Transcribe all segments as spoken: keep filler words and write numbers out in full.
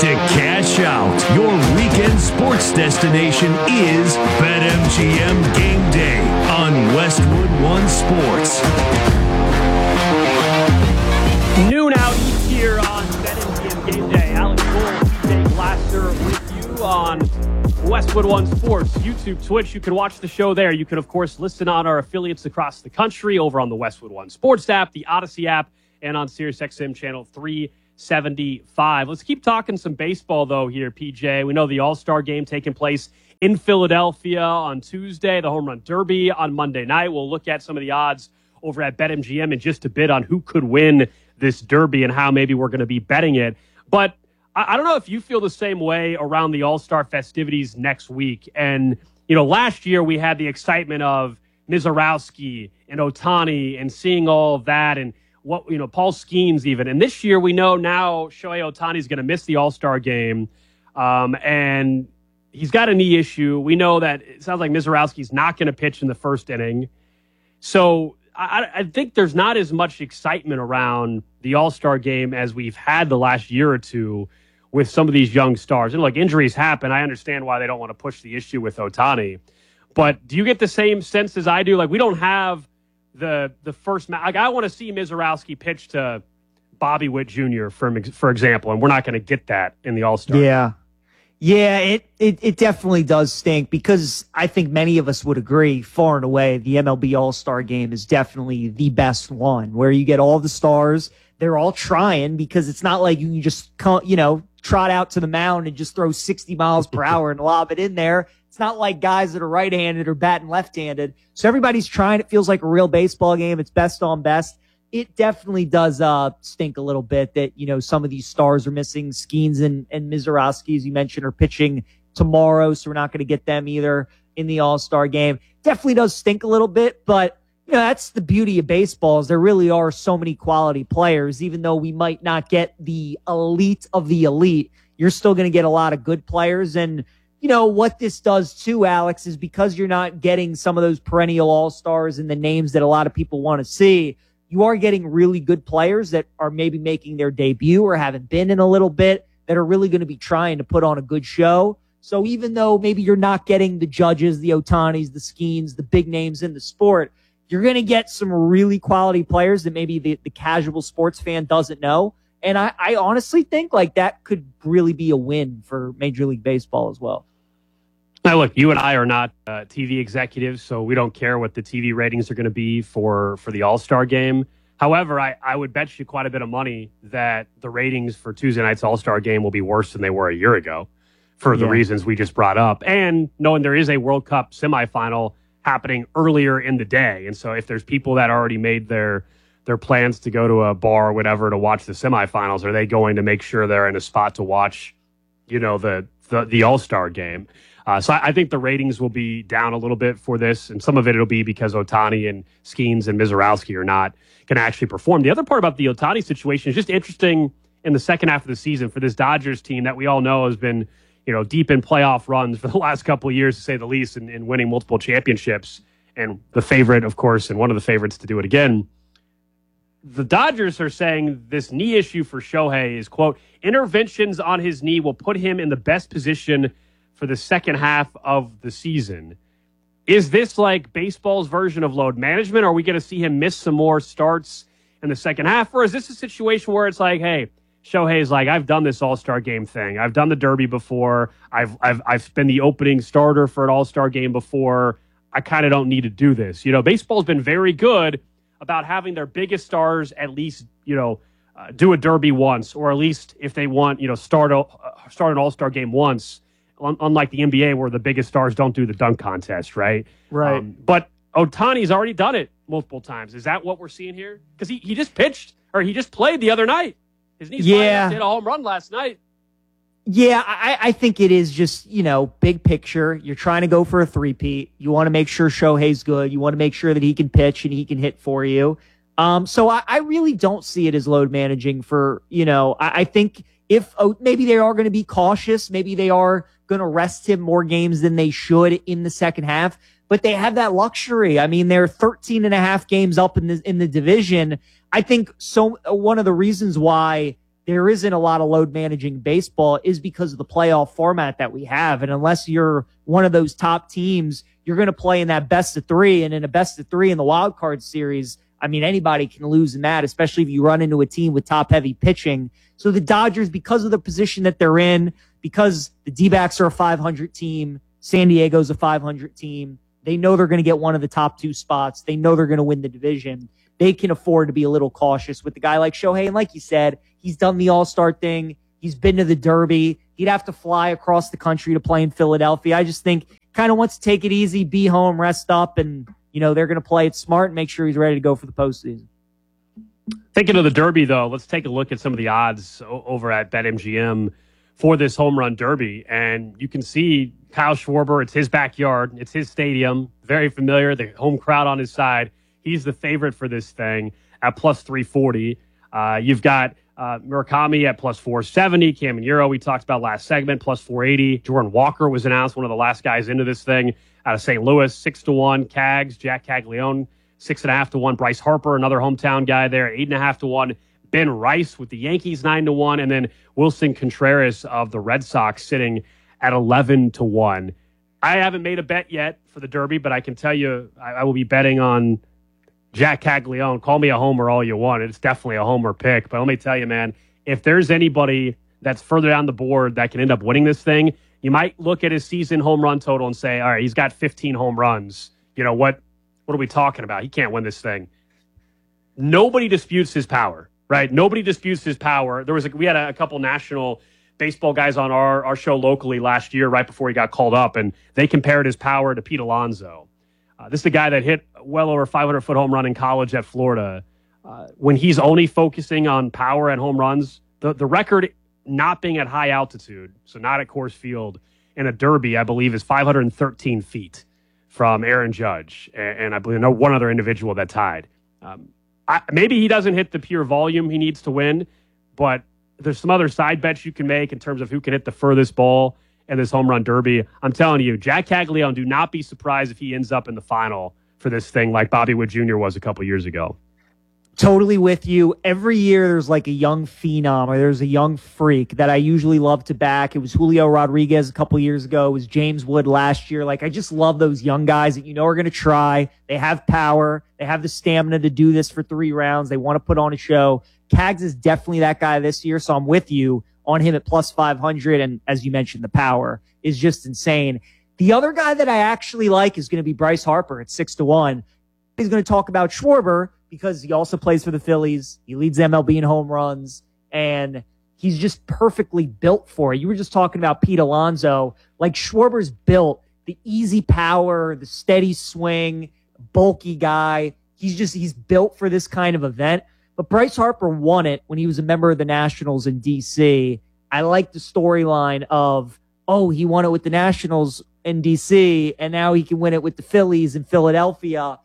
to cash out. Your weekend sports destination is BetMGM Game Day on Westwood One Sports. Noon out each here on BetMGM Game Day. Alex Cole, P J Glasser with you on Westwood One Sports, YouTube, Twitch. You can watch the show there. You can, of course, listen on our affiliates across the country over on the Westwood One Sports app, the Odyssey app, and on SiriusXM channel three seventy-five. Let's keep talking some baseball, though, here, P J. We know the All-Star game taking place in Philadelphia on Tuesday, the Home Run Derby on Monday night. We'll look at some of the odds over at BetMGM in just a bit on who could win this Derby and how maybe we're going to be betting it. But I, I don't know if you feel the same way around the All-Star festivities next week. And, you know, last year we had the excitement of Mizorowski and Ohtani and seeing all of that and what, you know, Paul Skeens even. And this year we know now Shohei Ohtani is going to miss the All-Star game. Um, and he's got a knee issue. We know that it sounds like Mizorowski's not going to pitch in the first inning. So I, I think there's not as much excitement around the All-Star game as we've had the last year or two with some of these young stars. And look, injuries happen. I understand why they don't want to push the issue with Ohtani. But do you get the same sense as I do? Like, we don't have the the first match. Like, I want to see Mizorowski pitch to Bobby Witt Junior, for, for example, and we're not going to get that in the All-Star Yeah. game. Yeah, it, it, it definitely does stink because I think many of us would agree far and away the M L B All-Star game is definitely the best one where you get all the stars. They're all trying because it's not like you can just, you know, trot out to the mound and just throw sixty miles per hour and lob it in there. It's not like guys that are right-handed or batting left-handed. So everybody's trying. It feels like a real baseball game. It's best on best. It definitely does uh, stink a little bit that, you know, some of these stars are missing. Skeens and, and Mizorowski, as you mentioned, are pitching tomorrow, so we're not going to get them either in the All-Star game. Definitely does stink a little bit, but, you know, that's the beauty of baseball is there really are so many quality players. Even though we might not get the elite of the elite, you're still going to get a lot of good players. And, you know, what this does too, Alex, is because you're not getting some of those perennial all-stars and the names that a lot of people want to see, you are getting really good players that are maybe making their debut or haven't been in a little bit that are really going to be trying to put on a good show. So even though maybe you're not getting the Judges, the Ohtanis, the Skeens, the big names in the sport, you're going to get some really quality players that maybe the, the casual sports fan doesn't know. And I, I honestly think like that could really be a win for Major League Baseball as well. Now, look, you and I are not uh, T V executives, so we don't care what the T V ratings are going to be for, for the All-Star game. However, I, I would bet you quite a bit of money that the ratings for Tuesday night's All-Star game will be worse than they were a year ago for the Yeah. reasons we just brought up. And knowing there is a World Cup semifinal happening earlier in the day. And so if there's people that already made their their plans to go to a bar or whatever to watch the semifinals, are they going to make sure they're in a spot to watch, you know, the the, the All-Star game? Uh, so I, I think the ratings will be down a little bit for this, and some of it will be because Ohtani and Skeens and Mizorowski are not going to actually perform. The other part about the Ohtani situation is just interesting in the second half of the season for this Dodgers team that we all know has been, you know, deep in playoff runs for the last couple of years, to say the least, and, and winning multiple championships. And the favorite, of course, and one of the favorites to do it again. The Dodgers are saying this knee issue for Shohei is, quote, interventions on his knee will put him in the best position for the second half of the season. Is this like baseball's version of load management? Are we going to see him miss some more starts in the second half? Or is this a situation where it's like, hey, Shohei's like, I've done this All-Star game thing. I've done the Derby before. I've I've I've been the opening starter for an All-Star game before. I kind of don't need to do this. You know, baseball's been very good about having their biggest stars at least, you know, uh, do a Derby once, or at least if they want, you know, start a, uh, start an All-Star game once. Unlike the N B A where the biggest stars don't do the dunk contest, right? Right. Um, but Ohtani's already done it multiple times. Is that what we're seeing here? Because he, he just pitched, or he just played the other night. His knee's Yeah. fine. Hit a home run last night. Yeah, I, I think it is just, you know, big picture. You're trying to go for a three-peat. You want to make sure Shohei's good. You want to make sure that he can pitch and he can hit for you. Um, so I, I really don't see it as load managing for, you know, I, I think if oh, maybe they are going to be cautious, maybe they are going to rest him more games than they should in the second half, but they have that luxury. I mean, they're thirteen and a half games up in the, in the division. I think so. One of the reasons why there isn't a lot of load managing baseball is because of the playoff format that we have. And unless you're one of those top teams, you're going to play in that best of three. And in a best of three in the wild card series, I mean, anybody can lose in that, especially if you run into a team with top heavy pitching. So the Dodgers, because of the position that they're in, because the D-backs are a five hundred team, San Diego's a five hundred team, they know they're going to get one of the top two spots. They know they're going to win the division. They can afford to be a little cautious with a guy like Shohei. And like you said, he's done the all-star thing. He's been to the Derby. He'd have to fly across the country to play in Philadelphia. I just think kind of wants to take it easy, be home, rest up, and, you know, they're going to play it smart and make sure he's ready to go for the postseason. Thinking of the Derby, though, let's take a look at some of the odds o- over at BetMGM for this home run Derby. And you can see Kyle Schwarber, it's his backyard, it's his stadium, very familiar, the home crowd on his side. He's the favorite for this thing at plus three forty. Uh, you've got uh, Murakami at plus four seventy. Cam Euro, we talked about last segment, plus four eighty. Jordan Walker was announced, one of the last guys into this thing out of Saint Louis, six to one. Cags, Jack Caglione, six and a half to one. Bryce Harper, another hometown guy there, eight and a half to one. Ben Rice with the Yankees, nine to one. And then Wilson Contreras of the Red Sox sitting at eleven to one. I haven't made a bet yet for the Derby, but I can tell you I, I will be betting on Jack Caglione. Call me a homer all you want. It's definitely a homer pick. But let me tell you, man, if there's anybody that's further down the board that can end up winning this thing, you might look at his season home run total and say, all right, he's got fifteen home runs. You know, what, what are we talking about? He can't win this thing. Nobody disputes his power, right? Nobody disputes his power. There was a, we had a, a couple national baseball guys on our, our show locally last year right before he got called up, and they compared his power to Pete Alonso. Uh, this is the guy that hit well over five hundred foot home run in college at Florida. Uh, when he's only focusing on power and home runs, the, the record not being at high altitude, so not at Coors Field, in a Derby, I believe, is five hundred thirteen feet from Aaron Judge. And, and I believe no one other individual that tied. Um, I, maybe he doesn't hit the pure volume he needs to win, but there's some other side bets you can make in terms of who can hit the furthest ball in this home run Derby. I'm telling you, Jack Caglione, do not be surprised if he ends up in the final for this thing like Bobby Wood Junior was a couple years ago. Totally with you. Every year there's like a young phenom or there's a young freak that I usually love to back. It was Julio Rodriguez a couple years ago. It was James Wood last year. Like, I just love those young guys that you know are going to try. They have power. They have the stamina to do this for three rounds. They want to put on a show. Cags is definitely that guy this year, so I'm with you on him at plus five hundred. And as you mentioned, the power is just insane. The other guy that I actually like is going to be Bryce Harper at six to one. He's going to talk about Schwarber because he also plays for the Phillies. He leads M L B in home runs, and he's just perfectly built for it. You were just talking about Pete Alonso. Like, Schwarber's built the easy power, the steady swing, bulky guy. He's just, he's built for this kind of event. But Bryce Harper won it when he was a member of the Nationals in D C. I like the storyline of, oh, he won it with the Nationals in D C, and now he can win it with the Phillies in Philadelphia.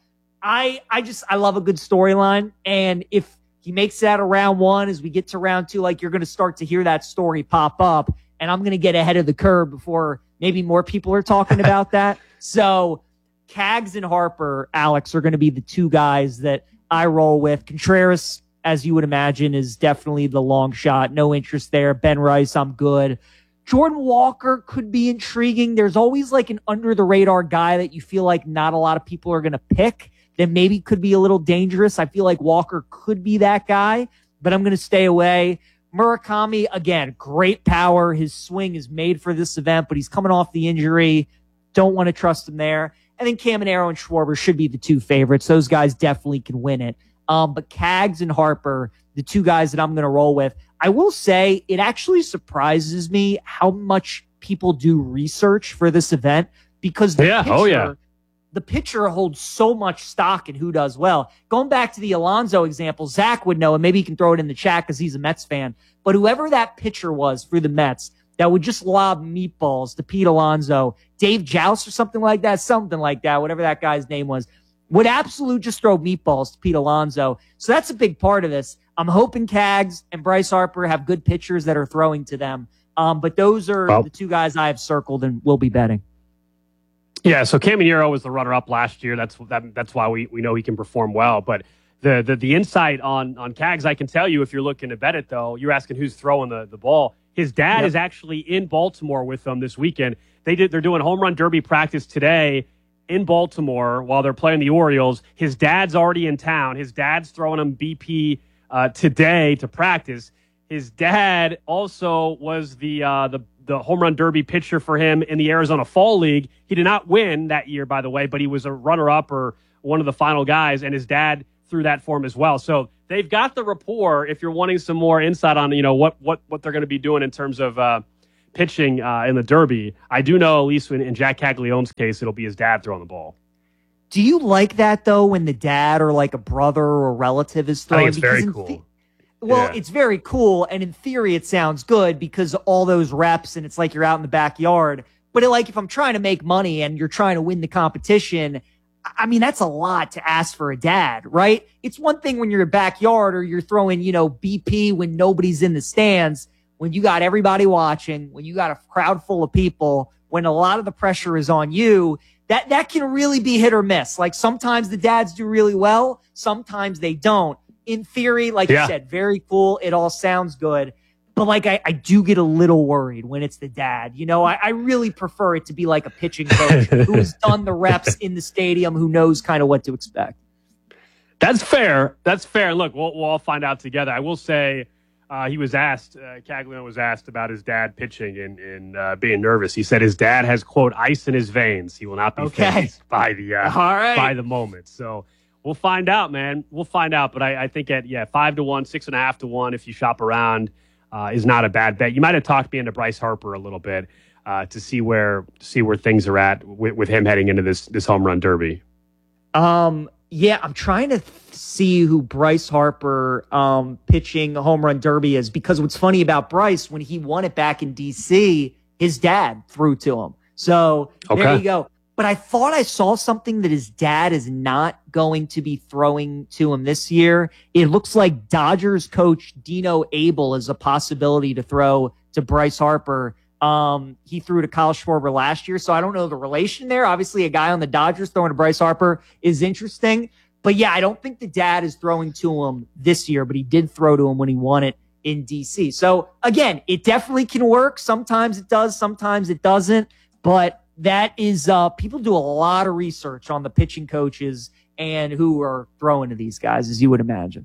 I I just, I love a good storyline. And if he makes it out of round one, as we get to round two, like, you're going to start to hear that story pop up. And I'm going to get ahead of the curve before maybe more people are talking about that. So Cags and Harper, Alex, are going to be the two guys that I roll with. Contreras, as you would imagine, is definitely the long shot. No interest there. Ben Rice, I'm good. Jordan Walker could be intriguing. There's always like an under-the-radar guy that you feel like not a lot of people are going to pick that maybe could be a little dangerous. I feel like Walker could be that guy, but I'm going to stay away. Murakami, again, great power. His swing is made for this event, but he's coming off the injury. Don't want to trust him there. And then Caminero and Schwarber should be the two favorites. Those guys definitely can win it. Um, but Cags and Harper, the two guys that I'm going to roll with. I will say it actually surprises me how much people do research for this event, because the yeah, pitcher, oh yeah. the pitcher holds so much stock in who does well. Going back to the Alonso example, Zach would know, and maybe he can throw it in the chat because he's a Mets fan. But whoever that pitcher was for the Mets that would just lob meatballs to Pete Alonso, Dave Joust or something like that, something like that, whatever that guy's name was, would absolutely just throw meatballs to Pete Alonso. So that's a big part of this. I'm hoping Cags and Bryce Harper have good pitchers that are throwing to them. Um, but those are well, the two guys I have circled and will be betting. Yeah, so Caminero was the runner-up last year. That's that, that's why we, we know he can perform well. But the the the insight on on Cags, I can tell you if you're looking to bet it, though. You're asking who's throwing the, the ball. His dad yep. is actually in Baltimore with them this weekend. They did, they're doing home run derby practice today in Baltimore while they're playing the Orioles. His dad's already in town. His dad's throwing him B P uh, today to practice. His dad also was the uh, the the home run derby pitcher for him in the Arizona Fall League. He did not win that year, by the way, but he was a runner-up or one of the final guys, and his dad threw that for him as well. So they've got the rapport. If you're wanting some more insight on, you know, what what what they're going to be doing in terms of uh, pitching uh, in the Derby, I do know, at least in, in Jack Caglianone's case, it'll be his dad throwing the ball. Do you like that, though, when the dad or like a brother or a relative is throwing? I think it's because very cool. The- Well, yeah. It's very cool, and in theory, it sounds good because all those reps, and it's like you're out in the backyard. But it, like, if I'm trying to make money and you're trying to win the competition, I mean, that's a lot to ask for a dad, right? It's one thing when you're in a backyard or you're throwing, you know, B P when nobody's in the stands, when you got everybody watching, when you got a crowd full of people, when a lot of the pressure is on you. That that can really be hit or miss. Like, sometimes the dads do really well, sometimes they don't. In theory, like yeah. you said, very cool. It all sounds good. But, like, I, I do get a little worried when it's the dad. You know, I, I really prefer it to be like a pitching coach who's done the reps in the stadium, who knows kind of what to expect. That's fair. That's fair. Look, we'll, we'll all find out together. I will say uh, he was asked, uh, Caglianone was asked about his dad pitching and, and uh, being nervous. He said his dad has, quote, ice in his veins. He will not be okay. fazed by the, uh, all right. by the moment. So, we'll find out, man. We'll find out. But I, I think at, yeah, five to one, six and a half to one, if you shop around, uh, is not a bad bet. You might have talked me into Bryce Harper a little bit uh, to see where see where things are at with, with him heading into this this home run derby. Um, yeah, I'm trying to th- see who Bryce Harper um, pitching a home run derby is, because what's funny about Bryce, when he won it back in D C, his dad threw to him. So okay. there you go. But I thought I saw something that his dad is not going to be throwing to him this year. It looks like Dodgers coach Dino Abel is a possibility to throw to Bryce Harper. Um, he threw to Kyle Schwarber last year, so I don't know the relation there. Obviously, a guy on the Dodgers throwing to Bryce Harper is interesting. But, yeah, I don't think the dad is throwing to him this year, but he did throw to him when he won it in D C. So, again, it definitely can work. Sometimes it does, sometimes it doesn't. But that is, uh, people do a lot of research on the pitching coaches and who are throwing to these guys, as you would imagine.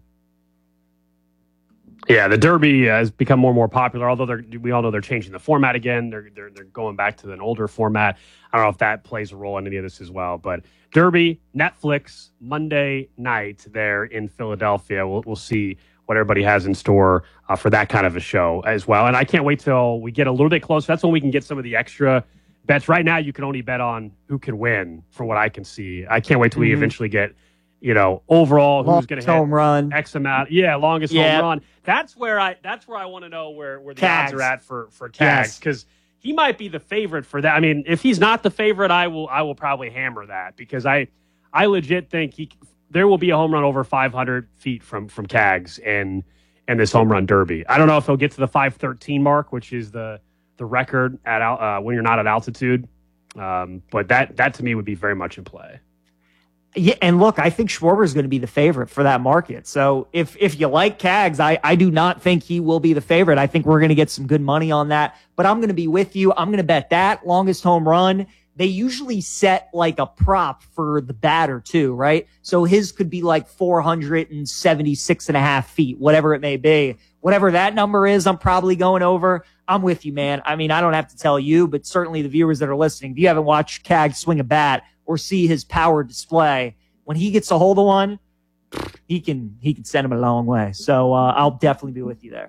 Yeah, the Derby has become more and more popular, although they're, we all know they're changing the format again. They're, they're, they're going back to an older format. I don't know if that plays a role in any of this as well. But Derby, Netflix, Monday night there in Philadelphia. We'll, we'll see what everybody has in store uh, for that kind of a show as well. And I can't wait till we get a little bit closer. That's when we can get some of the extra bets. Right now, you can only bet on who can win, from what I can see. I can't wait till mm-hmm. we eventually get, you know, overall who's going to hit home run X amount. Yeah, longest yeah. home run. That's where I. That's where I want to know where where the Cags. odds are at for for Cags, because yes. he might be the favorite for that. I mean, if he's not the favorite, I will I will probably hammer that, because I I legit think he there will be a home run over five hundred feet from from Cags and and this home run derby. I don't know if he'll get to the five thirteen mark, which is the the record at uh, when you're not at altitude. Um, but that, that to me would be very much in play. Yeah, and look, I think Schwarber is going to be the favorite for that market. So if if you like Cags, I, I do not think he will be the favorite. I think we're going to get some good money on that. But I'm going to be with you. I'm going to bet that longest home run. They usually set like a prop for the batter too, right? So his could be like four hundred seventy-six and a half feet, whatever it may be. Whatever that number is, I'm probably going over. I'm with you, man. I mean, I don't have to tell you, but certainly the viewers that are listening, if you haven't watched Cags swing a bat or see his power display, when he gets a hold of one, he can he can send him a long way. So uh, I'll definitely be with you there.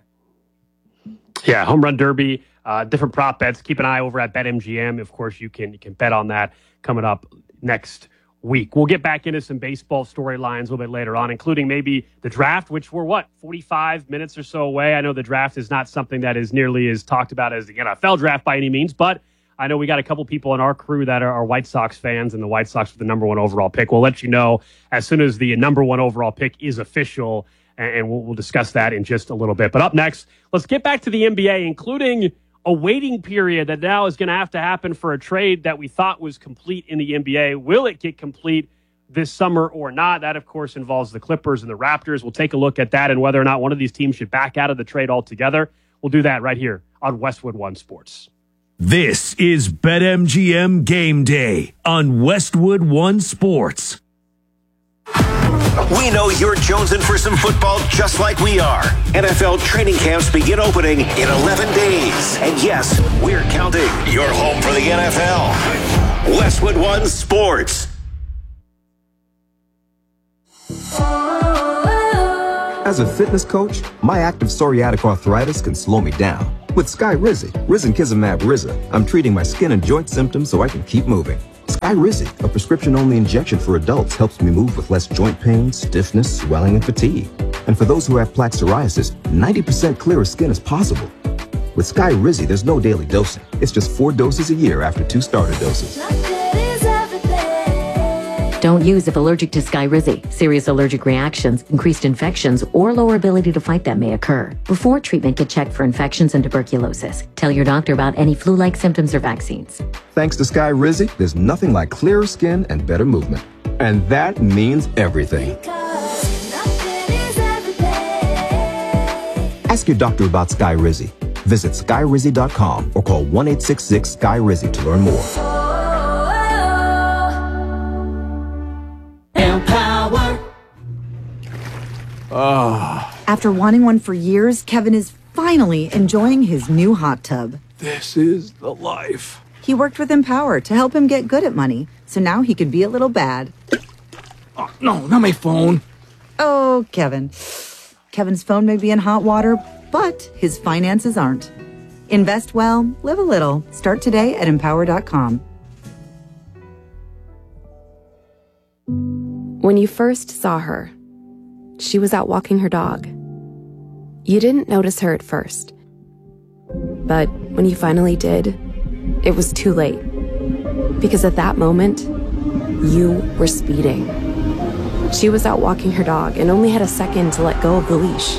Yeah, home run derby, uh, different prop bets. Keep an eye over at BetMGM. Of course, you can you can bet on that coming up next week. We'll get back into some baseball storylines a little bit later on, including maybe the draft, which we're, what, forty-five minutes or so away. I know the draft is not something that is nearly as talked about as the N F L draft by any means, but I know we got a couple people in our crew that are, are White Sox fans, and the White Sox with the number one overall pick. We'll let you know as soon as the number one overall pick is official, and, and we'll, we'll discuss that in just a little bit. But up next, let's get back to the N B A, including a waiting period that now is going to have to happen for a trade that we thought was complete in the N B A. Will it get complete? this summer or not. That, of course, involves the Clippers and the Raptors. We'll take a look at that and whether or not one of these teams should back out of the trade altogether. We'll do that right here on Westwood One Sports. This is BetMGM Game Day on Westwood One Sports. We know you're jonesing for some football just like we are. N F L training camps begin opening in eleven days. And yes, we're counting. You're home for the N F L. Westwood One Sports. As a fitness coach, my active psoriatic arthritis can slow me down. With Skyrizi, Risankizumab Riza, I'm treating my skin and joint symptoms so I can keep moving. Skyrizi, a prescription-only injection for adults, helps me move with less joint pain, stiffness, swelling, and fatigue. And for those who have plaque psoriasis, ninety percent clearer skin is possible. With Skyrizi, there's no daily dosing. It's just four doses a year after two starter doses. Don't use if allergic to Skyrizi. Serious allergic reactions, increased infections, or lower ability to fight them may occur. Before treatment, get checked for infections and tuberculosis. Tell your doctor about any flu-like symptoms or vaccines. Thanks to Skyrizi, there's nothing like clearer skin and better movement. And that means everything. Ask your doctor about Skyrizi. Visit Skyrizi dot com or call one eight six six Sky Rizi to learn more. Oh. After wanting one for years, Kevin is finally enjoying his new hot tub. This is the life. He worked with Empower to help him get good at money, so now he could be a little bad. Oh, no, not my phone. Oh, Kevin. Kevin's phone may be in hot water, but his finances aren't. Invest well, live a little. Start today at empower dot com. When you first saw her, she was out walking her dog. You didn't notice her at first. But when you finally did, it was too late. Because at that moment, you were speeding. She was out walking her dog and only had a second to let go of the leash.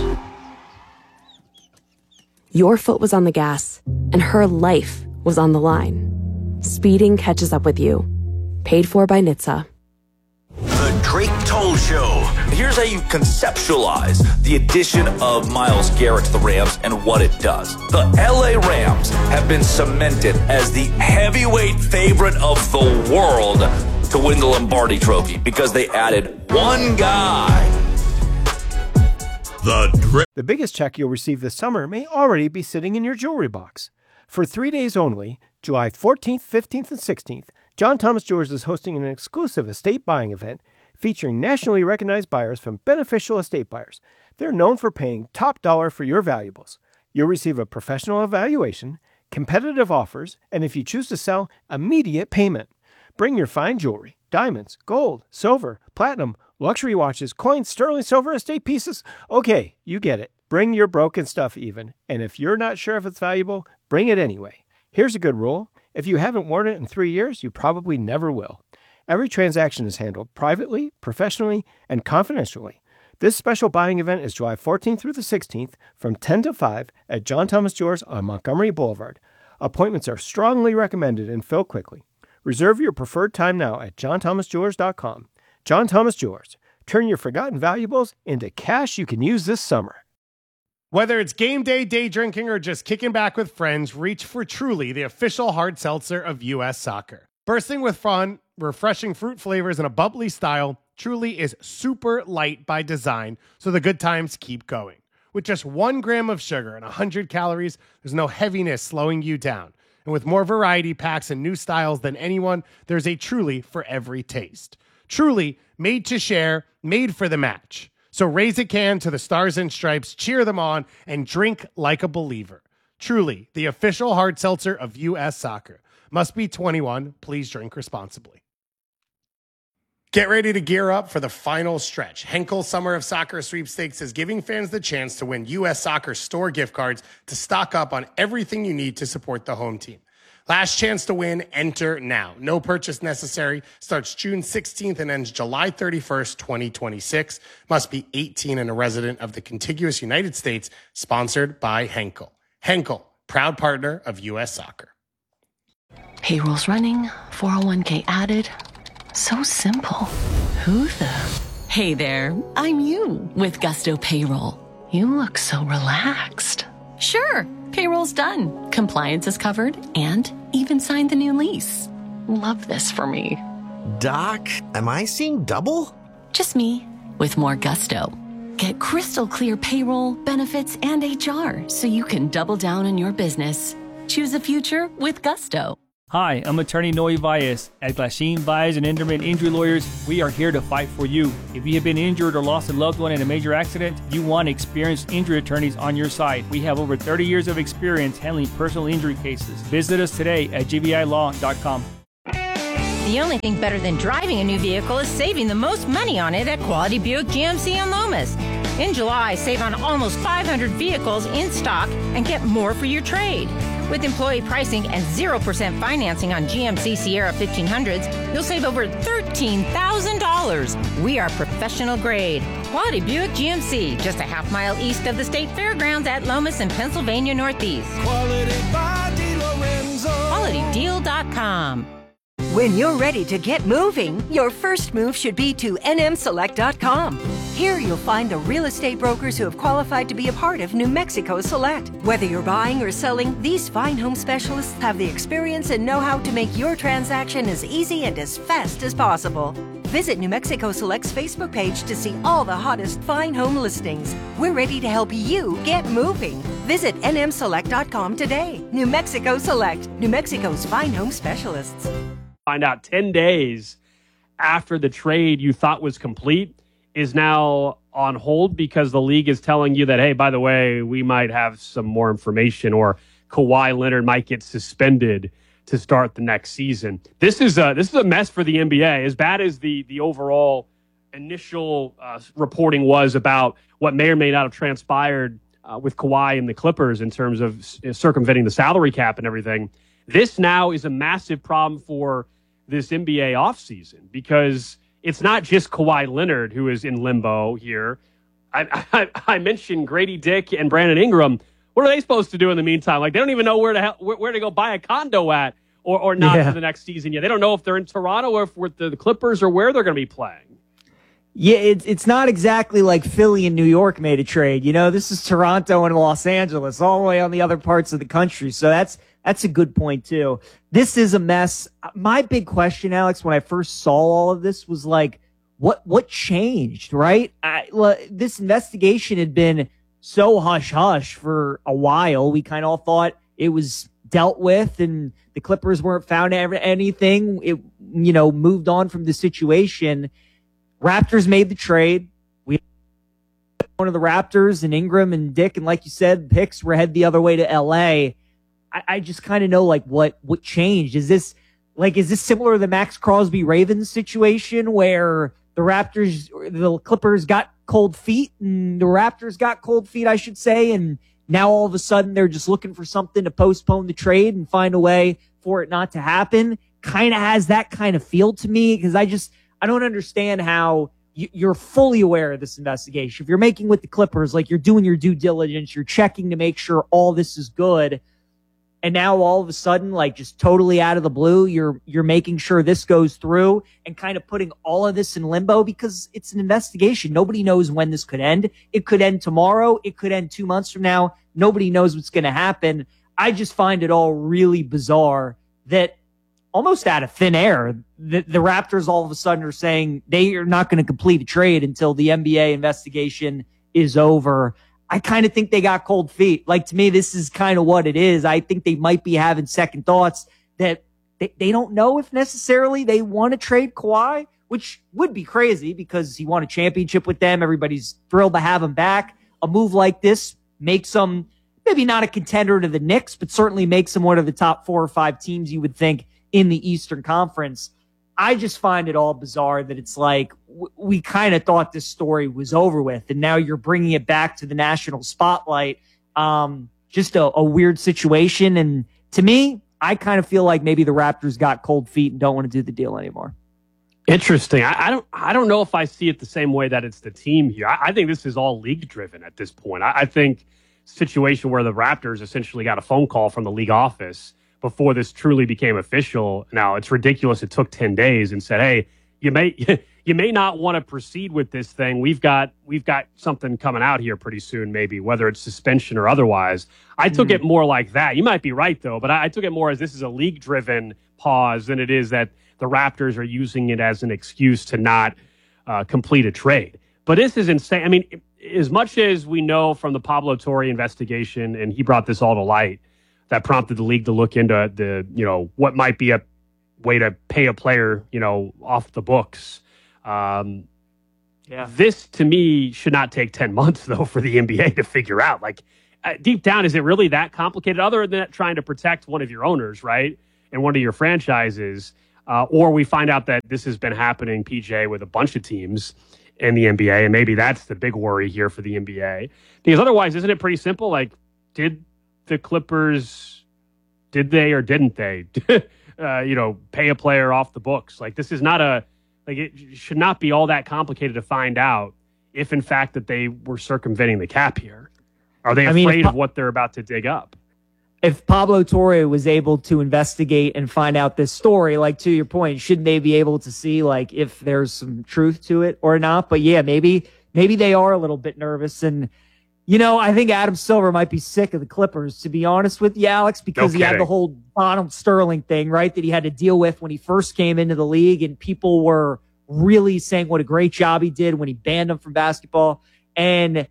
Your foot was on the gas, and her life was on the line. Speeding catches up with you. Paid for by N H T S A. The Drake Toll Show. Here's how you conceptualize the addition of Myles Garrett to the Rams and what it does. The L A Rams have been cemented as the heavyweight favorite of the world to win the Lombardi Trophy because they added one guy. The Drake. The biggest check you'll receive this summer may already be sitting in your jewelry box. For three days only, July fourteenth, fifteenth, and sixteenth, John Thomas Jewelers is hosting an exclusive estate buying event featuring nationally recognized buyers from Beneficial Estate Buyers. They're known for paying top dollar for your valuables. You'll receive a professional evaluation, competitive offers, and if you choose to sell, immediate payment. Bring your fine jewelry, diamonds, gold, silver, platinum, luxury watches, coins, sterling silver, estate pieces. Okay, you get it. Bring your broken stuff even, and if you're not sure if it's valuable, bring it anyway. Here's a good rule. If you haven't worn it in three years, you probably never will. Every transaction is handled privately, professionally, and confidentially. This special buying event is July fourteenth through the sixteenth from ten to five at John Thomas Jewelers on Montgomery Boulevard. Appointments are strongly recommended and fill quickly. Reserve your preferred time now at john thomas jewelers dot com. John Thomas Jewelers. Turn your forgotten valuables into cash you can use this summer. Whether it's game day, day drinking, or just kicking back with friends, reach for Truly, the official hard seltzer of U S Soccer. Bursting with fun, refreshing fruit flavors, and a bubbly style, Truly is super light by design, so the good times keep going. With just one gram of sugar and one hundred calories, there's no heaviness slowing you down. And with more variety packs and new styles than anyone, there's a Truly for every taste. Truly, made to share, made for the match. So raise a can to the Stars and Stripes, cheer them on, and drink like a believer. Truly, the official hard seltzer of U S Soccer. Must be twenty-one. Please drink responsibly. Get ready to gear up for the final stretch. Henkel Summer of Soccer Sweepstakes is giving fans the chance to win U S Soccer store gift cards to stock up on everything you need to support the home team. Last chance to win, enter now. No purchase necessary. Starts June sixteenth and ends July thirty-first, twenty twenty-six. Must be eighteen and a resident of the contiguous United States. Sponsored by Henkel. Henkel, proud partner of U S Soccer. Payroll's running, four oh one k added. So simple. Who the? Hey there, I'm you with Gusto Payroll. You look so relaxed. Sure, payroll's done. Compliance is covered and even signed the new lease. Love this for me. Doc, am I seeing double? Just me with more gusto. Get crystal clear payroll, benefits, and H R so you can double down on your business. Choose a future with Gusto. Hi, I'm attorney Noe Valles. At Glasheen Valles and Enderman Injury Lawyers, we are here to fight for you. If you have been injured or lost a loved one in a major accident, you want experienced injury attorneys on your side. We have over thirty years of experience handling personal injury cases. Visit us today at g v i law dot com. The only thing better than driving a new vehicle is saving the most money on it at Quality Buick G M C in Lomas. In July, save on almost five hundred vehicles in stock and get more for your trade. With employee pricing and zero percent financing on G M C Sierra fifteen hundreds, you'll save over thirteen thousand dollars. We are professional grade. Quality Buick G M C, just a half mile east of the State Fairgrounds at Lomas in Pennsylvania Northeast. Quality by DeLorenzo. quality deal dot com. When you're ready to get moving, your first move should be to N M select dot com. Here you'll find the real estate brokers who have qualified to be a part of New Mexico Select. Whether you're buying or selling, these fine home specialists have the experience and know-how to make your transaction as easy and as fast as possible. Visit New Mexico Select's Facebook page to see all the hottest fine home listings. We're ready to help you get moving. Visit N M select dot com today. New Mexico Select, New Mexico's fine home specialists. Find out ten days after the trade you thought was complete is now on hold because the league is telling you that, hey, by the way, we might have some more information, or Kawhi Leonard might get suspended to start the next season. This is a, this is a mess for the N B A. As bad as the, the overall initial uh, reporting was about what may or may not have transpired uh, with Kawhi and the Clippers in terms of s- circumventing the salary cap and everything, this now is a massive problem for this N B A offseason because it's not just Kawhi Leonard who is in limbo here. I, I, I mentioned Grady Dick and Brandon Ingram. What are they supposed to do in the meantime? Like, they don't even know where to hell, where, where to go buy a condo at or, or not Yeah. for the next season yet. They don't know if they're in Toronto or if we're the, the Clippers or where they're going to be playing. Yeah, it's it's not exactly like Philly and New York made a trade. You know, this is Toronto and Los Angeles, all the way on the other parts of the country. So that's that's a good point too. This is a mess. My big question, Alex, when I first saw all of this was like, what what changed, right? I, l- this investigation had been so hush hush for a while. We kind of all thought it was dealt with, and the Clippers weren't found ever anything. It you know moved on from the situation. Raptors made the trade. We one of the Raptors and Ingram and Dick, and like you said, picks were head the other way to L A. I, I just kind of know like what what changed. Is this like is this similar to the Max Crosby Ravens situation where the Raptors, the Clippers got cold feet, and the Raptors got cold feet, I should say, and now all of a sudden they're just looking for something to postpone the trade and find a way for it not to happen? Kind of has that kind of feel to me because I just. I don't understand how you, you're fully aware of this investigation. If you're making with the Clippers, like you're doing your due diligence, you're checking to make sure all this is good. And now all of a sudden, like just totally out of the blue, you're, you're making sure this goes through and kind of putting all of this in limbo because it's an investigation. Nobody knows when this could end. It could end tomorrow. It could end two months from now. Nobody knows what's going to happen. I just find it all really bizarre that almost out of thin air, the, the Raptors all of a sudden are saying they are not going to complete a trade until the N B A investigation is over. I kind of think they got cold feet. Like, to me, this is kind of what it is. I think they might be having second thoughts that they, they don't know if necessarily they want to trade Kawhi, which would be crazy because he won a championship with them. Everybody's thrilled to have him back. A move like this makes them maybe not a contender to the Knicks, but certainly makes them one of the top four or five teams you would think in the Eastern Conference. I just find it all bizarre that it's like w- we kind of thought this story was over with, and now you're bringing it back to the national spotlight. Um, just a, a weird situation, and to me, I kind of feel like maybe the Raptors got cold feet and don't want to do the deal anymore. Interesting. I, I don't. I don't know if I see it the same way that it's the team here. I, I think this is all league driven at this point. I, I think situation where the Raptors essentially got a phone call from the league office before this truly became official. Now, it's ridiculous. It took ten days and said, hey, you may you may not want to proceed with this thing. We've got we've got something coming out here pretty soon, maybe, whether it's suspension or otherwise. I took mm. it more like that. You might be right, though, but I, I took it more as this is a league-driven pause than it is that the Raptors are using it as an excuse to not uh, complete a trade. But this is insane. I mean, as much as we know from the Pablo Torre investigation, and he brought this all to light, that prompted the league to look into the, you know, what might be a way to pay a player, you know, off the books. Um, yeah. This, to me, should not take ten months, though, for the N B A to figure out. Like, uh, deep down, is it really that complicated? Other than trying to protect one of your owners, right, and one of your franchises, uh, or we find out that this has been happening, P J, with a bunch of teams in the N B A, and maybe that's the big worry here for the N B A. Because otherwise, isn't it pretty simple? Like, did the Clippers, did they or didn't they, uh, you know, pay a player off the books? Like, this is not a, like, it should not be all that complicated to find out if, in fact, that they were circumventing the cap here. Are they I afraid mean, of what they're about to dig up? If Pablo Torre was able to investigate and find out this story, like, to your point, shouldn't they be able to see, like, if there's some truth to it or not? But yeah, maybe, maybe they are a little bit nervous. And, you know, I think Adam Silver might be sick of the Clippers, to be honest with you, Alex, because no he had the whole Donald Sterling thing, right, that he had to deal with when he first came into the league, and people were really saying what a great job he did when he banned him from basketball. And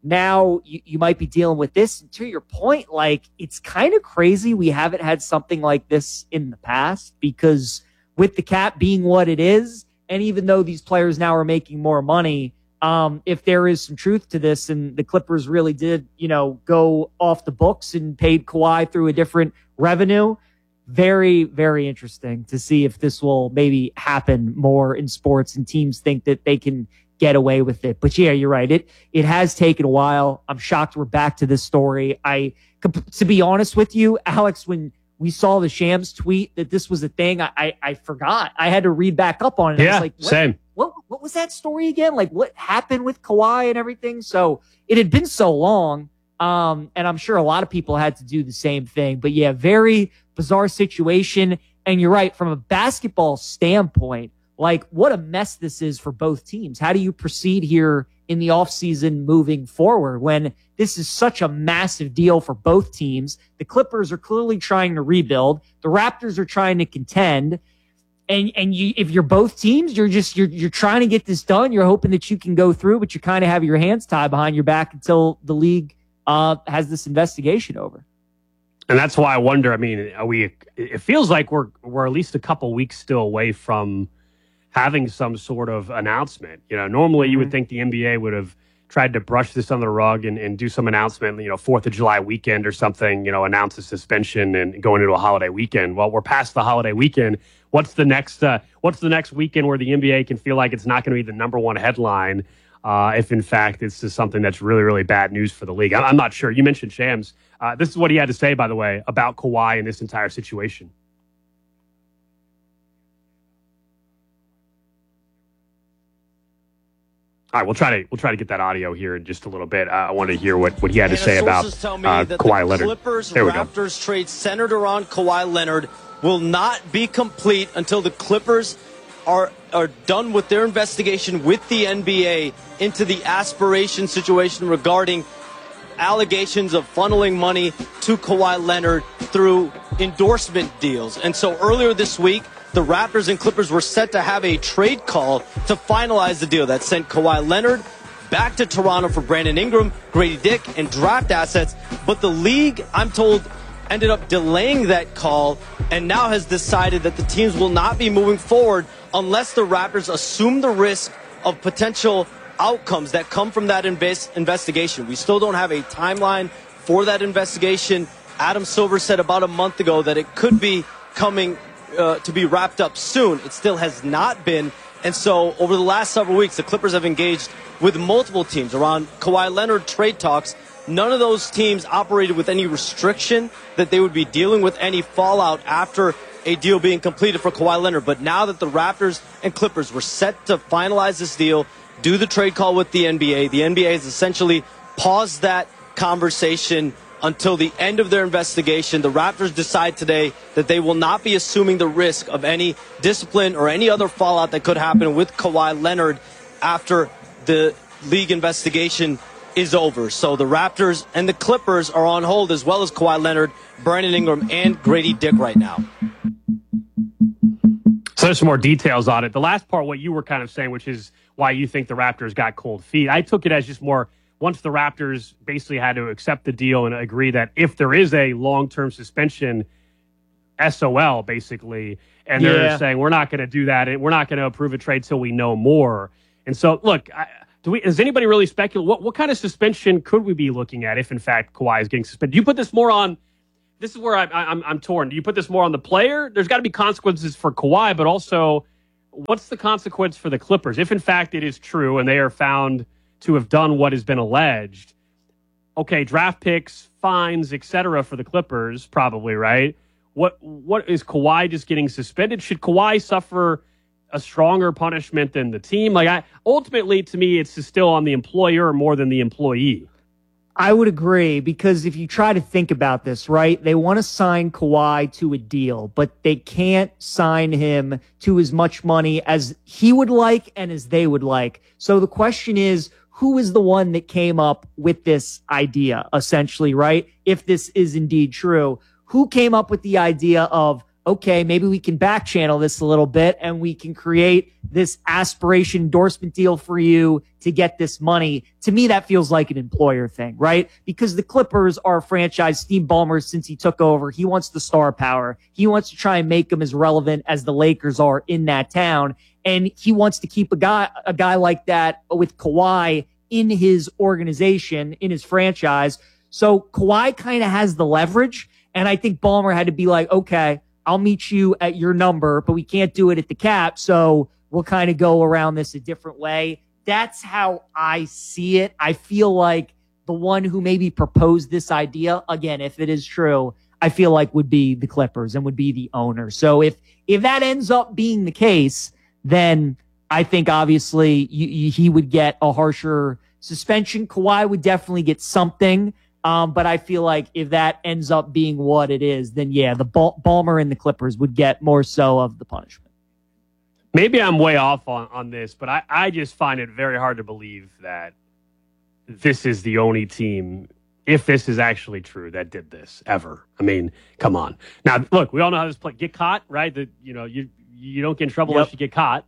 now you, you might be dealing with this. And to your point, like, it's kind of crazy we haven't had something like this in the past, because with the cap being what it is, and even though these players now are making more money, Um, if there is some truth to this and the Clippers really did, you know, go off the books and paid Kawhi through a different revenue, very, very interesting to see if this will maybe happen more in sports and teams think that they can get away with it. But yeah, you're right. It, it has taken a while. I'm shocked we're back to this story. I, to be honest with you, Alex, when we saw the Shams tweet that this was a thing, I, I, I forgot. I had to read back up on it. Yeah, I was like, what? same. What what was that story again? Like, what happened with Kawhi and everything? So it had been so long, um, and I'm sure a lot of people had to do the same thing. But yeah, very bizarre situation. And you're right, from a basketball standpoint, like, what a mess this is for both teams. How do you proceed here in the offseason moving forward when this is such a massive deal for both teams? The Clippers are clearly trying to rebuild. The Raptors are trying to contend. And and you, if you're both teams, you're just you're you're trying to get this done. You're hoping that you can go through, but you kind of have your hands tied behind your back until the league uh, has this investigation over. And that's why I wonder. I mean, are we? It feels like we're we're at least a couple weeks still away from having some sort of announcement. You know, normally mm-hmm. you would think the N B A would have tried to brush this under the rug and, and do some announcement, you know, fourth of July weekend or something, you know, announce a suspension and going into a holiday weekend. Well, we're past the holiday weekend. What's the next, uh, what's the next weekend where the N B A can feel like it's not going to be the number one headline uh, if, in fact, it's just something that's really, really bad news for the league? I'm, I'm not sure. You mentioned Shams. Uh, this is what he had to say, by the way, about Kawhi and this entire situation. All right, we'll try to we'll try to get that audio here in just a little bit. Uh, I want to hear what, what he had to say about uh, Kawhi Leonard. Clippers there we go. Raptors trade centered around Kawhi Leonard will not be complete until the Clippers are are done with their investigation with the N B A into the aspiration situation regarding allegations of funneling money to Kawhi Leonard through endorsement deals. And so earlier this week, the Raptors and Clippers were set to have a trade call to finalize the deal that sent Kawhi Leonard back to Toronto for Brandon Ingram, Grady Dick, and draft assets. But the league, I'm told, ended up delaying that call and now has decided that the teams will not be moving forward unless the Raptors assume the risk of potential outcomes that come from that invest- investigation. We still don't have a timeline for that investigation. Adam Silver said about a month ago that it could be coming Uh, to be wrapped up soon. It still has not been. And so over the last several weeks, the Clippers have engaged with multiple teams around Kawhi Leonard trade talks. None of those teams operated with any restriction that they would be dealing with any fallout after a deal being completed for Kawhi Leonard. But now that the Raptors and Clippers were set to finalize this deal, do the trade call with the N B A, the N B A has essentially paused that conversation until the end of their investigation. The Raptors decide today that they will not be assuming the risk of any discipline or any other fallout that could happen with Kawhi Leonard after the league investigation is over. So the Raptors and the Clippers are on hold, as well as Kawhi Leonard, Brandon Ingram, and Grady Dick right now. So there's some more details on it. The last part, what you were kind of saying, which is why you think the Raptors got cold feet. I took it as just more, once the Raptors basically had to accept the deal and agree that if there is a long-term suspension, S O L basically, and they're Yeah. saying we're not going to do that, and we're not going to approve a trade till we know more. And so, look, I, do we? Does anybody really speculate what what kind of suspension could we be looking at if, in fact, Kawhi is getting suspended? Do you put this more on? This is where I, I, I'm I'm torn. Do you put this more on the player? There's got to be consequences for Kawhi, but also, what's the consequence for the Clippers if, in fact, it is true and they are found to have done what has been alleged? Okay, draft picks, fines, et cetera for the Clippers, probably, right? What what is Kawhi just getting suspended? Should Kawhi suffer a stronger punishment than the team? Like, I ultimately, to me, it's still on the employer more than the employee. I would agree, because if you try to think about this, right, they want to sign Kawhi to a deal, but they can't sign him to as much money as he would like and as they would like. So the question is, who is the one that came up with this idea, essentially, right? If this is indeed true, who came up with the idea of, okay, maybe we can back channel this a little bit and we can create this aspiration endorsement deal for you to get this money? To me, that feels like an employer thing, right? Because the Clippers are a franchise. Steve Ballmer, since he took over, he wants the star power. He wants to try and make them as relevant as the Lakers are in that town. And he wants to keep a guy, a guy like that with Kawhi in his organization, in his franchise. So Kawhi kind of has the leverage. And I think Ballmer had to be like, okay, I'll meet you at your number, but we can't do it at the cap, so we'll kind of go around this a different way. That's how I see it. I feel like the one who maybe proposed this idea, again, if it is true, I feel like would be the Clippers and would be the owner. So if if that ends up being the case, then I think obviously you, you, he would get a harsher suspension. Kawhi would definitely get something. Um, but I feel like if that ends up being what it is, then yeah, the Bal- Ballmer and the Clippers would get more so of the punishment. Maybe I'm way off on, on this, but I, I just find it very hard to believe that this is the only team, if this is actually true, that did this ever. I mean, come on. Now, look, we all know how this play. Get caught, right? That you know, you you don't get in trouble Yep. unless you get caught.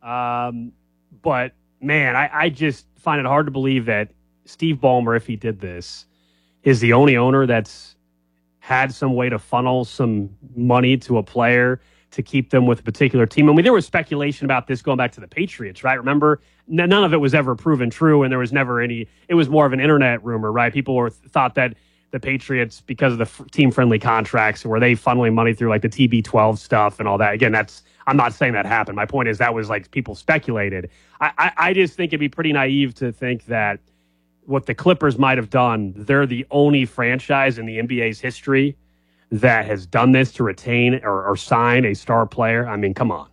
Um, but man, I, I just find it hard to believe that Steve Ballmer, if he did this, is the only owner that's had some way to funnel some money to a player to keep them with a particular team. I mean, there was speculation about this going back to the Patriots, right? Remember, N- none of it was ever proven true, and there was never any, it was more of an internet rumor, right? People were thought that the Patriots, because of the f- team-friendly contracts, were they funneling money through like the T B twelve stuff and all that? Again, that's, I'm not saying that happened. My point is that was like people speculated. I, I, I just think it'd be pretty naive to think that what the Clippers might have done, they're the only franchise in the N B A's history that has done this to retain or, or sign a star player. I mean, come on.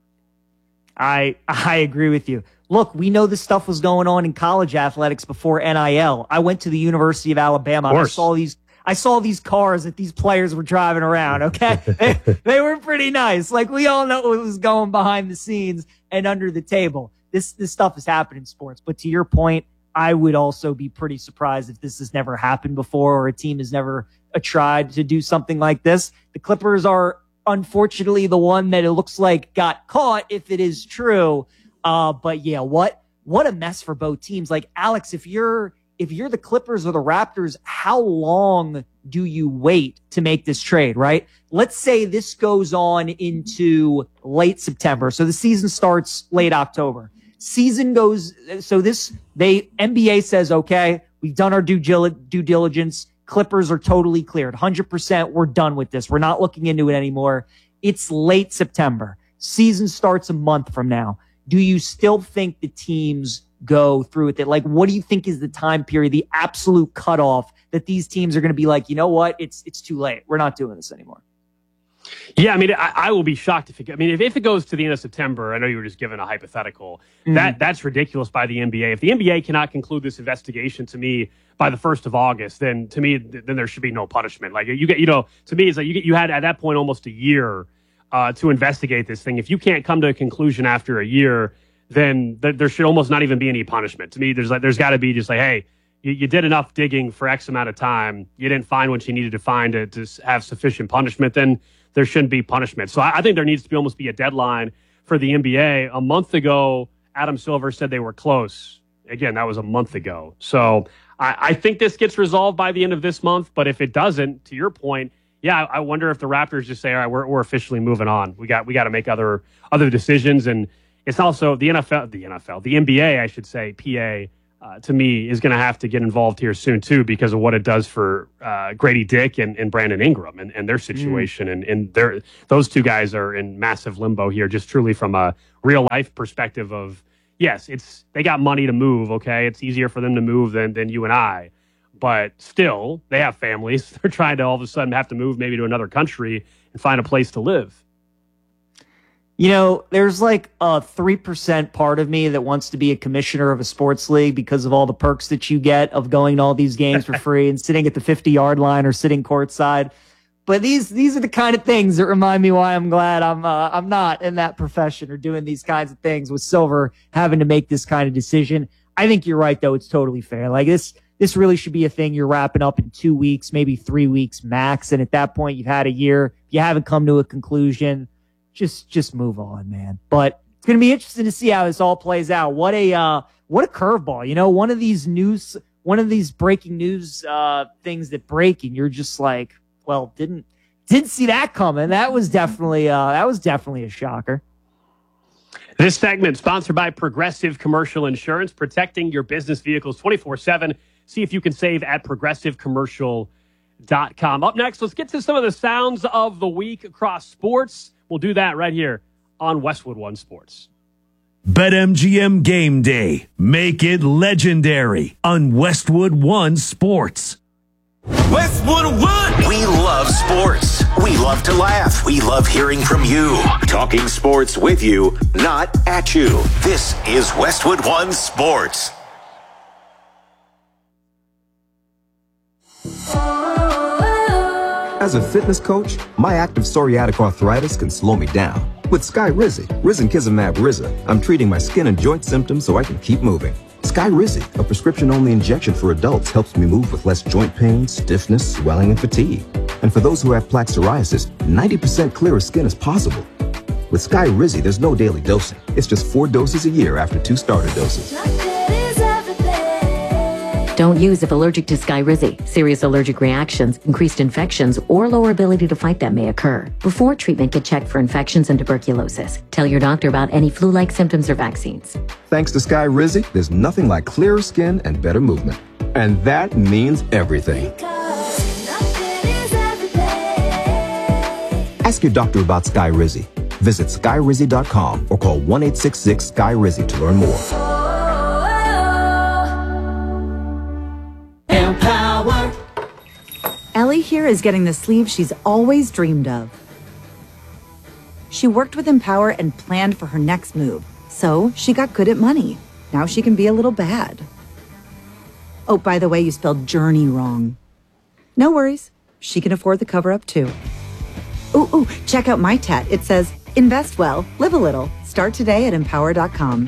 I I agree with you. Look, we know this stuff was going on in college athletics before N I L. I went to the University of Alabama. Of I course. saw these I saw these cars that these players were driving around, okay? they, they were pretty nice. Like, we all know what was going behind the scenes and under the table. This this stuff has happened in sports. But to your point, I would also be pretty surprised if this has never happened before or a team has never uh, tried to do something like this. The Clippers are unfortunately the one that it looks like got caught, if it is true. Uh, but yeah, what what a mess for both teams. Like, Alex, if you're if you're the Clippers or the Raptors, how long do you wait to make this trade, right? Let's say this goes on into late September. So the season starts late October. Season goes, so this, they, N B A says, okay, we've done our due, due diligence. Clippers are totally cleared. one hundred percent, we're done with this. We're not looking into it anymore. It's late September. Season starts a month from now. Do you still think the teams go through with it? Like, what do you think is the time period, the absolute cutoff that these teams are going to be like, you know what, it's it's too late. We're not doing this anymore. Yeah, I mean, I, I will be shocked if it. I mean, if, if it goes to the end of September, I know you were just given a hypothetical. Mm-hmm. That that's ridiculous by the N B A. If the N B A cannot conclude this investigation to me by the first of August, then to me, th- then there should be no punishment. Like you get, you know, to me, it's like you get, you had at that point almost a year uh, to investigate this thing. If you can't come to a conclusion after a year, then th- there should almost not even be any punishment. To me, there's like there's got to be just like, hey, you, you did enough digging for X amount of time. You didn't find what you needed to find to, to have sufficient punishment. Then there shouldn't be punishment. So I, I think there needs to be almost be a deadline for the N B A. A month ago, Adam Silver said they were close. Again, that was a month ago. So I, I think this gets resolved by the end of this month. But if it doesn't, to your point, yeah, I, I wonder if the Raptors just say, all right, we're we're officially moving on. We got we got to make other other decisions. And it's also the N F L, the N F L, the N B A, I should say, P A. Uh, to me, is going to have to get involved here soon, too, because of what it does for uh, Grady Dick and, and Brandon Ingram and, and their situation. Mm. And, and their, those two guys are in massive limbo here, just truly from a real-life perspective of, yes, it's they got money to move, okay? It's easier for them to move than, than you and I. But still, they have families. They're trying to all of a sudden have to move maybe to another country and find a place to live. You know, there's like a three percent part of me that wants to be a commissioner of a sports league because of all the perks that you get of going to all these games for free and sitting at the fifty-yard line or sitting courtside. But these these are the kind of things that remind me why I'm glad I'm uh, I'm not in that profession or doing these kinds of things with Silver having to make this kind of decision. I think you're right, though. It's totally fair. Like this, this really should be a thing you're wrapping up in two weeks, maybe three weeks max. And at that point, you've had a year. If you haven't come to a conclusion, Just, just move on, man. But it's going to be interesting to see how this all plays out. What a, uh, what a curveball. You know, one of these news, one of these breaking news, uh, things that break, and you're just like, well, didn't, didn't see that coming. That was definitely, uh, that was definitely a shocker. This segment sponsored by Progressive Commercial Insurance, protecting your business vehicles twenty-four seven. See if you can save at progressive commercial dot com. Up next, let's get to some of the sounds of the week across sports. We'll do that right here on Westwood One Sports. BetMGM Game Day. Make it legendary on Westwood One Sports. Westwood One! We love sports. We love to laugh. We love hearing from you. Talking sports with you, not at you. This is Westwood One Sports. As a fitness coach, my active psoriatic arthritis can slow me down. With Skyrizi, risankizumab Riza, I'm treating my skin and joint symptoms so I can keep moving. Skyrizi, a prescription-only injection for adults, helps me move with less joint pain, stiffness, swelling, and fatigue. And for those who have plaque psoriasis, ninety percent clearer skin is possible. With Skyrizi, there's no daily dosing. It's just four doses a year after two starter doses. Don't use if allergic to Skyrizi. Serious allergic reactions, increased infections, or lower ability to fight them may occur. Before treatment, get checked for infections and tuberculosis. Tell your doctor about any flu-like symptoms or vaccines. Thanks to Skyrizi, there's nothing like clearer skin and better movement. And that means everything. Ask your doctor about Skyrizi. Visit Skyrizi dot com or call one eight six six Skyrizi to learn more. Empower. Ellie here is getting the sleeve she's always dreamed of. She worked with Empower and planned for her next move, so she got good at money. Now she can be a little bad. Oh, by the way, you spelled journey wrong. No worries. She can afford the cover-up, too. Ooh, ooh, check out my tat. It says, invest well, live a little. Start today at empower dot com.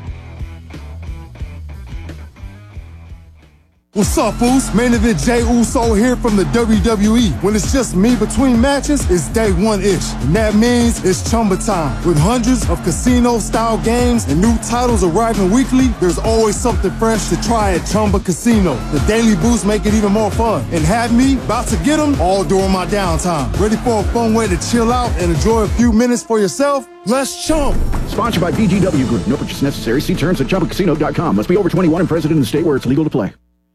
What's up, Foos? Main event Jey Uso here from the W W E. When it's just me between matches, it's day one-ish. And that means it's Chumba time. With hundreds of casino-style games and new titles arriving weekly, there's always something fresh to try at Chumba Casino. The daily boosts make it even more fun. And have me about to get them all during my downtime. Ready for a fun way to chill out and enjoy a few minutes for yourself? Let's chump. Sponsored by B G W Group. No purchase necessary. See terms at chumba casino dot com. Must be over twenty-one and present in the state where it's legal to play.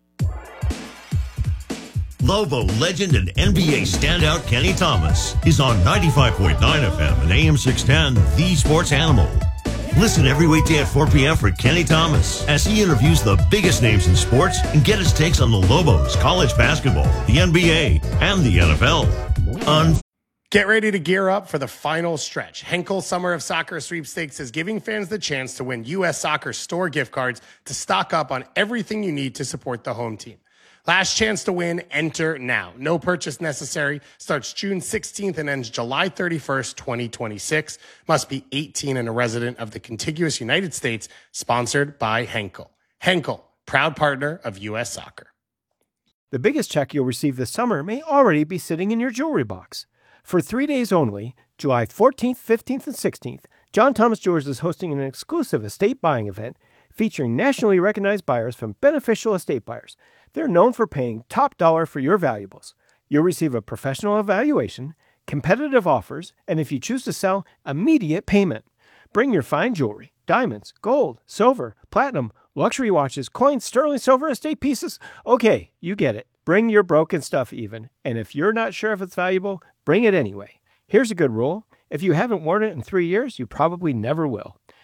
Lobo legend and N B A standout Kenny Thomas is on ninety-five point nine F M and A M six ten, The Sports Animal. Listen every weekday at four p.m. for Kenny Thomas as he interviews the biggest names in sports and get his takes on the Lobos, college basketball, the N B A, and the N F L. On Get ready to gear up for the final stretch. Henkel Summer of Soccer Sweepstakes is giving fans the chance to win U S Soccer store gift cards to stock up on everything you need to support the home team. Last chance to win, enter now. No purchase necessary. Starts June sixteenth and ends July thirty-first, twenty twenty-six. Must be eighteen and a resident of the contiguous United States. Sponsored by Henkel. Henkel, proud partner of U S Soccer. The biggest check you'll receive this summer may already be sitting in your jewelry box. For three days only, July fourteenth, fifteenth, and sixteenth, John Thomas Jewelers is hosting an exclusive estate buying event featuring nationally recognized buyers from Beneficial Estate Buyers. They're known for paying top dollar for your valuables. You'll receive a professional evaluation, competitive offers, and if you choose to sell, immediate payment. Bring your fine jewelry, diamonds, gold, silver, platinum, luxury watches, coins, sterling silver, estate pieces. Okay, you get it. Bring your broken stuff even, and if you're not sure if it's valuable, bring it anyway. Here's a good rule. If you haven't worn it in three years, you probably never will.